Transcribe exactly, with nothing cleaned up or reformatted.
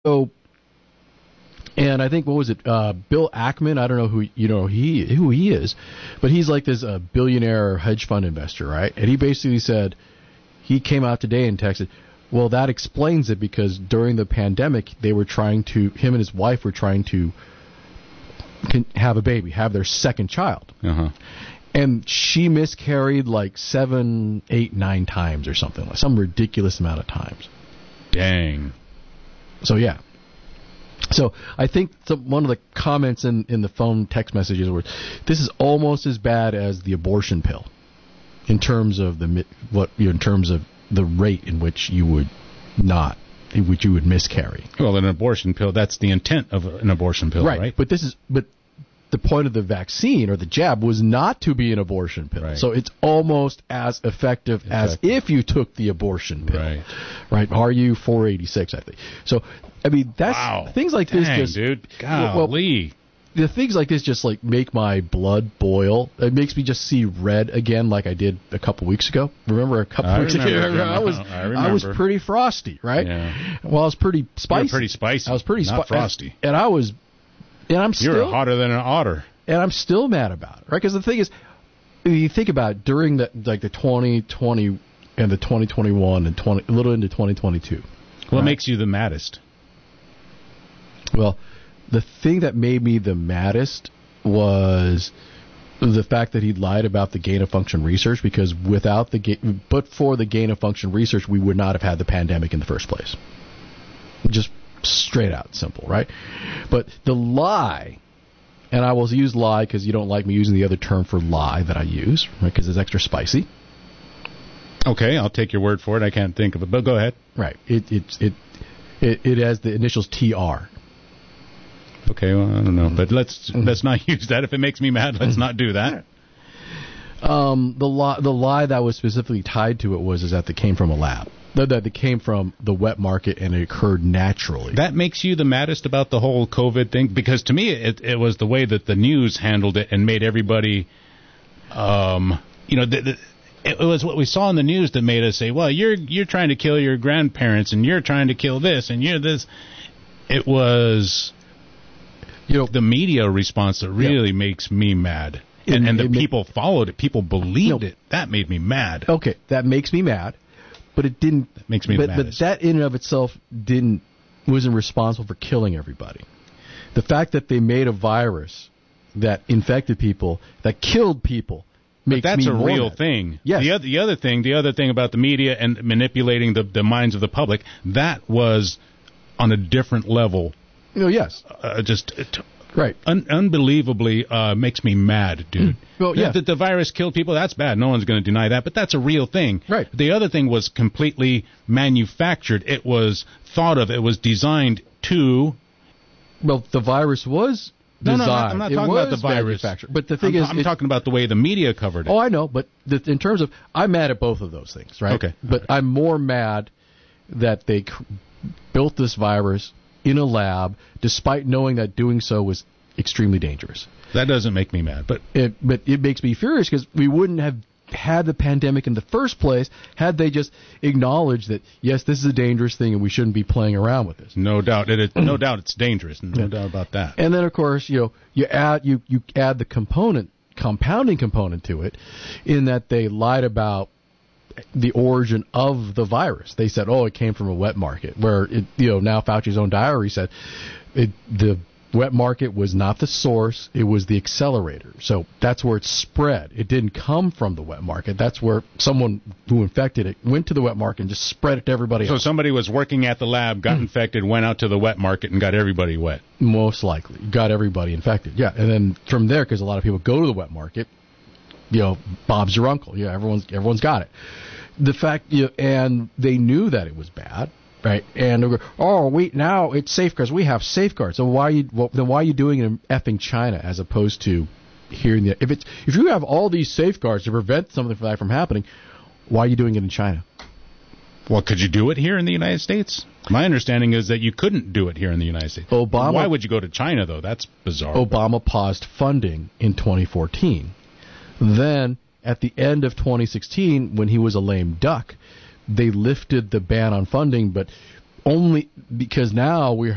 So, and I think, what was it, uh, Bill Ackman, I don't know who you know he who he is, but he's like this uh, billionaire hedge fund investor, right? And he basically said, he came out today and texted, well, that explains it, because during the pandemic, they were trying to, him and his wife were trying to can have a baby, have their second child. Uh-huh. And she miscarried like seven, eight, nine times or something, like some ridiculous amount of times. Dang. So, yeah. So I think some, one of the comments in, in the phone text messages were, this is almost as bad as the abortion pill in terms of the what you know, in terms of the rate in which you would not in which you would miscarry. Well, an abortion pill, that's the intent of an abortion pill, right? Right. But this is but the point of the vaccine or the jab was not to be an abortion pill. Right. So it's almost as effective, effective as if you took the abortion pill. Right. Right. R U four eighty-six, I think. So, I mean, that's wow. things like Dang, this just dude. Golly. Well, the things like this just like make my blood boil. It makes me just see red again, like I did a couple weeks ago. Remember a couple I weeks remember, ago, I was I, remember. I was pretty frosty, right? Yeah. Well, I was pretty spicy. You were pretty spicy. I was pretty not spi- frosty. And, and I was, and I'm still you were hotter than an otter. And I'm still mad about it, right? Because the thing is, if you think about it, during the like the twenty twenty and the twenty twenty-one and twenty a little into twenty twenty-two. What right? makes you the maddest? Well, the thing that made me the maddest was the fact that he lied about the gain of function research, because without the ga- but for the gain of function research, we would not have had the pandemic in the first place. Just straight out simple, right? But the lie, and I will use lie because you don't like me using the other term for lie that I use, right? Because it's extra spicy. Okay, I'll take your word for it. I can't think of it, but go ahead. Right. It it it it, it has the initials T R. Okay, well, I don't know, but let's let's not use that. If it makes me mad, let's not do that. Um, the lie the lie that was specifically tied to it was is that it came from a lab. That that it came from the wet market and it occurred naturally. That makes you the maddest about the whole COVID thing? Because to me, it it was the way that the news handled it and made everybody, um, you know, the, the, it was what we saw in the news that made us say, well, you're you're trying to kill your grandparents and you're trying to kill this and you're this. It was, you know, the media response that really yeah. makes me mad. And, and the people ma- followed it. People believed no. it. That made me mad. Okay, that makes me mad. But it didn't. That makes me but, mad. But that in and of itself didn't wasn't responsible for killing everybody. The fact that they made a virus that infected people, that killed people, makes but that's me a more real mad. thing. Yes. The other, the other thing, the other thing about the media and manipulating the the minds of the public, that was on a different level. No, yes. Uh, just. It, Right. Un- unbelievably uh, makes me mad, dude. Well, yeah. That the virus killed people, that's bad. No one's going to deny that, but that's a real thing. Right. The other thing was completely manufactured. It was thought of. It was designed to... Well, the virus was designed. No, no, I'm not talking about the virus. But the thing I'm, is... I'm it, talking about the way the media covered it. Oh, I know, but the, in terms of... I'm mad at both of those things, right? Okay. But right. I'm more mad that they c- built this virus in a lab, despite knowing that doing so was extremely dangerous. That doesn't make me mad, but it, but it makes me furious because we wouldn't have had the pandemic in the first place had they just acknowledged that yes, this is a dangerous thing and we shouldn't be playing around with this. No doubt, it, it no doubt it's dangerous. No yeah. doubt about that. And then of course, you know, you add you you add the component compounding component to it, in that they lied about the origin of the virus. They said, oh, it came from a wet market, where it, you know, now Fauci's own diary said it the wet market was not the source, it was the accelerator. So that's where it spread. It didn't come from the wet market. That's where someone who infected it went to the wet market and just spread it to everybody so else. So somebody was working at the lab, got infected, went out to the wet market, and got everybody wet. Most likely. Got everybody infected, yeah. And then from there, because a lot of people go to the wet market, you know, Bob's your uncle. Yeah, everyone's, everyone's got it. The fact, you know, and they knew that it was bad. Right, and go, oh, we now it's safe because we have safeguards. So why are you well, then why are you doing it in effing China as opposed to here in the if it's if you have all these safeguards to prevent something like that from happening, why are you doing it in China? Well, could you do it here in the United States? My understanding is that you couldn't do it here in the United States. Obama. Why would you go to China though? That's bizarre. Obama paused funding in twenty fourteen. Then at the end of twenty sixteen, when he was a lame duck, they lifted the ban on funding, but only because now we're